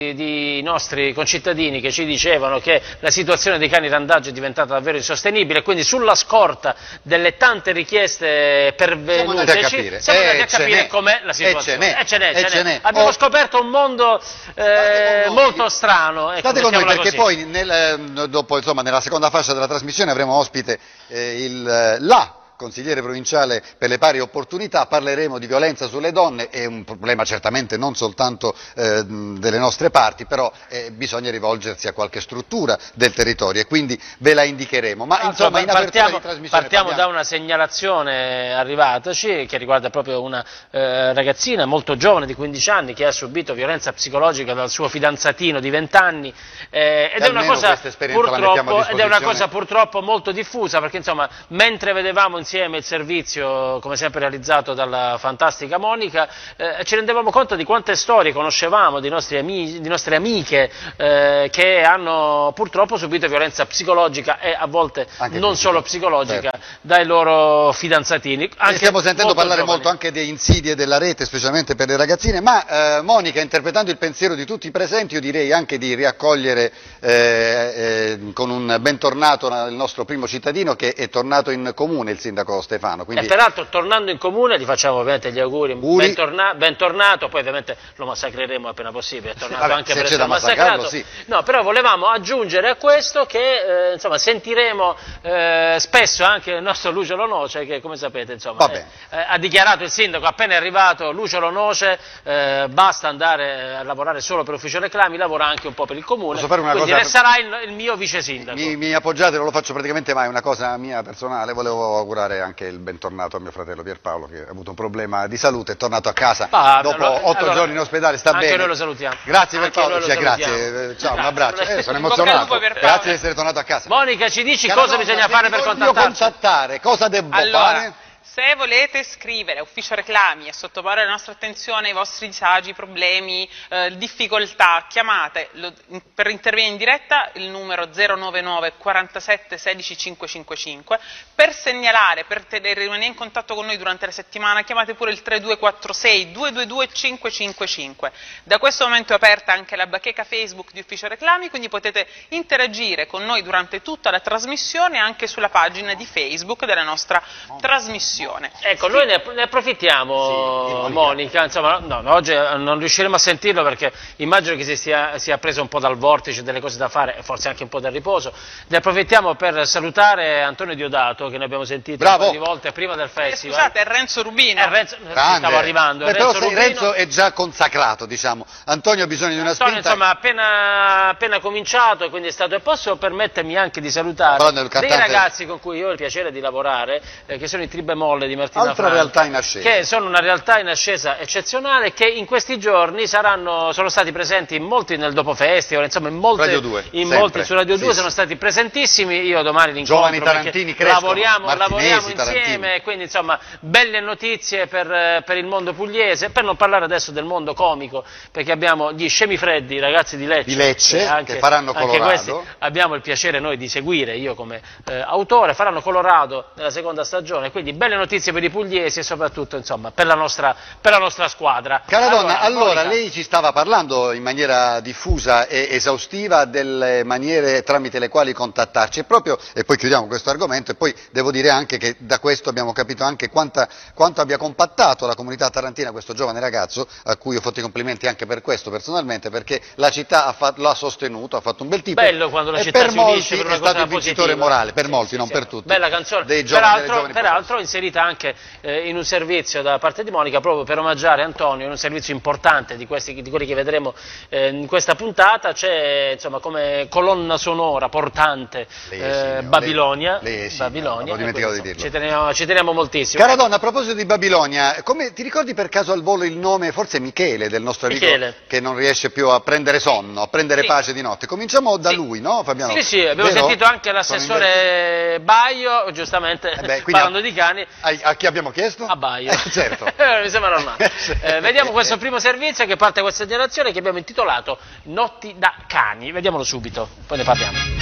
di nostri concittadini che ci dicevano che la situazione dei cani randaggi è diventata davvero insostenibile, quindi sulla scorta delle tante richieste pervenute siamo andati a capire com'è la situazione. Ce n'è. Abbiamo scoperto un mondo molto strano. State con noi perché poi dopo, insomma, nella seconda fascia della trasmissione avremo ospite la consigliere provinciale per le pari opportunità. Parleremo di violenza sulle donne, è un problema certamente non soltanto delle nostre parti, però bisogna rivolgersi a qualche struttura del territorio e quindi ve la indicheremo. Ma insomma, in apertura di trasmissione partiamo da una segnalazione arrivataci che riguarda proprio una ragazzina molto giovane di 15 anni che ha subito violenza psicologica dal suo fidanzatino di 20 anni ed è una cosa purtroppo molto diffusa, perché insomma mentre vedevamo insieme il servizio, come sempre realizzato dalla fantastica Monica, ci rendevamo conto di quante storie conoscevamo di nostre amiche che hanno purtroppo subito violenza psicologica e a volte anche non solo psicologica, dai loro fidanzatini. Stiamo sentendo parlare molto anche di insidie della rete, specialmente per le ragazzine, ma Monica, interpretando il pensiero di tutti i presenti, io direi anche di riaccogliere con un bentornato il nostro primo cittadino che è tornato in comune, il sindaco Stefano. Quindi... E peraltro tornando in comune gli facciamo ovviamente gli auguri, bentornato, poi ovviamente lo massacreremo appena possibile, è tornato anche per essere massacrato. Sì. No, però volevamo aggiungere a questo che insomma sentiremo spesso anche il nostro Lucio Lo Noce, che come sapete insomma, ha dichiarato il sindaco appena è arrivato: Lucio Lo Noce basta andare a lavorare solo per ufficio reclami, lavora anche un po' per il comune, quindi sarà il mio vice sindaco. Mi appoggiate, non lo faccio praticamente mai, una cosa mia personale, volevo augurare anche il bentornato a mio fratello Pierpaolo che ha avuto un problema di salute, è tornato a casa dopo 8 giorni in ospedale, sta bene. Anche noi lo salutiamo. Grazie Pierpaolo, grazie, ciao, un abbraccio, sono emozionato, grazie di essere tornato a casa. Monica, ci dici cosa bisogna fare per contattarci? Cosa devo fare? Se volete scrivere a Ufficio Reclami e sottoporre la nostra attenzione ai vostri disagi, problemi, difficoltà, chiamate per intervenire in diretta il numero 099 47 16 555. Per segnalare, per rimanere in contatto con noi durante la settimana, chiamate pure il 3246 222 555. Da questo momento è aperta anche la bacheca Facebook di Ufficio Reclami, quindi potete interagire con noi durante tutta la trasmissione anche sulla pagina di Facebook della nostra trasmissione. Ecco, noi ne approfittiamo, Monica, insomma, oggi non riusciremo a sentirlo perché immagino che si sia preso un po' dal vortice delle cose da fare e forse anche un po' del riposo. Ne approfittiamo per salutare Antonio Diodato, che ne abbiamo sentito un paio di volte prima del festival. Scusate, è Renzo Rubino. Stavo arrivando. Però Renzo è già consacrato, diciamo. Antonio ha bisogno di una spinta. Insomma, appena cominciato, quindi è stato. E posso permettermi anche di salutare dei ragazzi con cui io ho il piacere di lavorare, che sono i Tribemolle di Martina Franca, realtà in ascesa, che sono una realtà in ascesa eccezionale, che in questi giorni sono stati presenti molti nel dopo festival, insomma in molti su Radio 2 sono stati presentissimi. Io domani li incontro, giovani tarantini crescono, lavoriamo insieme, quindi insomma belle notizie per il mondo pugliese, per non parlare adesso del mondo comico, perché abbiamo gli Scemifreddi, ragazzi di Lecce, che faranno Colorado. Questi abbiamo il piacere noi di seguire, io come autore, faranno Colorado nella seconda stagione, quindi belle notizie per i pugliesi e soprattutto insomma per la nostra squadra. Cara donna, allora lei ci stava parlando in maniera diffusa e esaustiva delle maniere tramite le quali contattarci e poi chiudiamo questo argomento, e poi devo dire anche che da questo abbiamo capito anche quanto abbia compattato la comunità tarantina questo giovane ragazzo, a cui ho fatto i complimenti anche per questo personalmente, perché la città l'ha sostenuto, ha fatto un bel tipo. Bello quando la città si unisce per una cosa è stato il vincitore morale, per molti, non per tutti. Bella canzone, peraltro inserita anche in un servizio da parte di Monica proprio per omaggiare Antonio, in un servizio importante di quelli che vedremo in questa puntata. C'è insomma come colonna sonora portante Babilonia, Babilonia, ho dimenticato di dirlo. Ci teniamo moltissimo. Cara donna, a proposito di Babilonia, ti ricordi per caso al volo il nome, forse Michele, del nostro amico che non riesce più a prendere sonno, a prendere pace di notte? Cominciamo da lui, no Fabiano? Sì, abbiamo sentito anche l'assessore Baio, giustamente, parlando di cani. A chi abbiamo chiesto? A Baio. Certo. Mi sembra normale. Vediamo questo primo servizio che parte questa generazione che abbiamo intitolato Notti da cani. Vediamolo subito, poi ne parliamo.